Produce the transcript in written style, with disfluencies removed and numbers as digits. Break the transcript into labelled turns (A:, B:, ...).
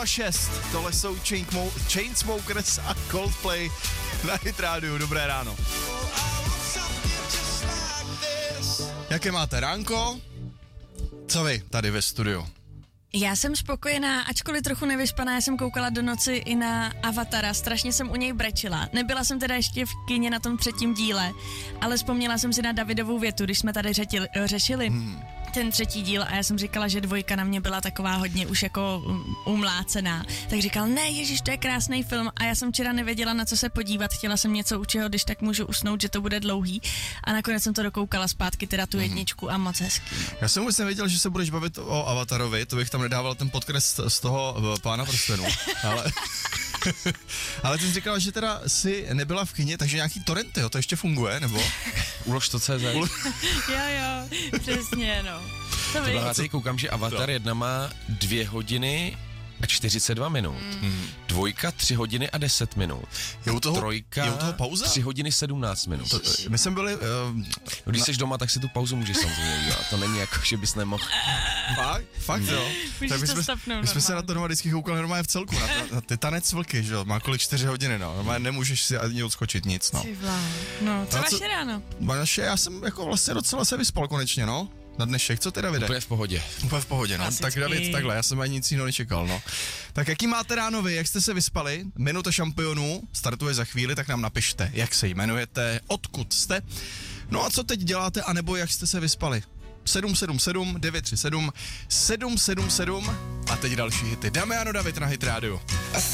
A: 7:06, tohle jsou Chainsmokers a Coldplay na Hit Radio. Dobré ráno. Jaké máte ránko? Co vy tady ve studiu?
B: Já jsem spokojená, ačkoliv trochu nevyspaná, já jsem koukala do noci i na Avatara, strašně jsem u něj brečila. Nebyla jsem teda ještě v kině na tom 3. díle, ale vzpomněla jsem si na Davidovou větu, když jsme tady řešili ten 3. díl a já jsem říkala, že 2 na mě byla taková hodně už jako umlácená. Tak říkal, ne, ježiš, to je krásný film a já jsem včera nevěděla, na co se podívat, chtěla jsem něco, u čeho, když tak můžu usnout, že to bude dlouhý a nakonec jsem to dokoukala zpátky, teda tu 1 a moc hezký.
A: Já jsem vůbec nevěděl, že se budeš bavit o Avatarovi, to bych tam nedával ten podkres z toho Pána prstenů, ale ty jsi říkala, že teda jsi nebyla v kině, takže nějaký torrenty, jo, to ještě funguje, nebo?
C: Ulož to CZ.
B: Jo, přesně, no. To víš.
C: Já teď koukám, že Avatar 1 má 2 hodiny a 42 minut. 2 3 hodiny a 10 minut.
A: Je u toho
C: 3
A: pauza?
C: 3 hodiny 17 minut.
A: My jsme byli...
C: Když jsi doma, tak si tu pauzu můžeš samozřejmě udělat. To není jako, že bys nemohl.
A: Fakt jo.
B: Můžeš to stopnout.
A: My jsme se na to vždycky koukali normálně v celku, na ty tanec vlky, že jo, má kolik 4 hodiny, no. Normálně nemůžeš si ani odskočit nic, no.
B: No, co vaše ráno?
A: Naše, já jsem jako vlastně docela se vyspal konečně, no. Na dnešek, co ty, Davide?
C: Úplně v pohodě.
A: Úplně v pohodě, no.
B: Klasicky.
A: Tak David, takhle, já jsem ani nic jiného nečekal, no. Tak jaký máte ráno vy, jak jste se vyspali? Minuta šampionů startuje za chvíli, tak nám napište, jak se jmenujete, odkud jste. No a co teď děláte, anebo jak jste se vyspali? 777 937 777 a teď další hity. Dáme ano, David na Hit Radio.